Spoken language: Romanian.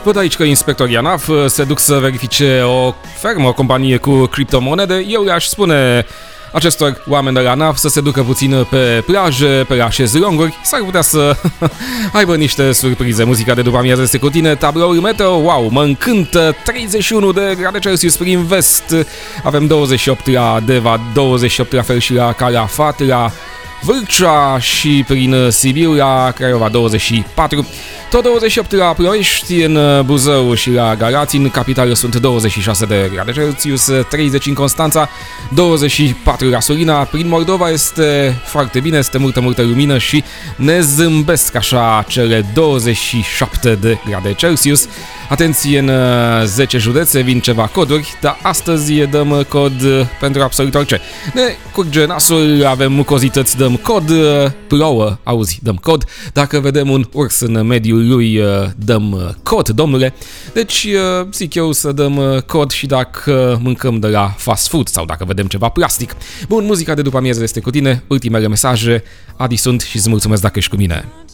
Văd aici că inspectorii ANAF se duc să verifice o fermă, o companie cu criptomonede. Eu le-aș spune acestor oameni de la ANAF să se ducă puțin pe plaje, pe la șezlonguri. S-ar putea să aibă niște surprize. Muzica de după amiază este cu tine. Tabloul meteo, wow, mă încântă. 31 de grade Celsius prin vest. Avem 28 la Deva, 28 la fel și la Calafat, la Vâlcea și prin Sibiu, la Craiova 24. Tot 28 la Ploiești, în Buzău și la Galați, în capitală sunt 26 de grade Celsius, 30 în Constanța, 24 la Sulina. Prin Moldova este foarte bine, este multă lumină și ne zâmbesc așa cele 27 de grade Celsius. Atenție, în 10 județe vin ceva coduri, dar astăzi dăm cod pentru absolut orice. Ne curge nasul, avem mucozități, dăm cod, plouă, auzi, dăm cod. Dacă vedem un urs în mediul lui, dăm cod, domnule. Deci zic eu să dăm cod și dacă mâncăm de la fast food sau dacă vedem ceva plastic. Bun, muzica de după amiază este cu tine, ultimele mesaje, Adi sunt și îți mulțumesc dacă ești cu mine.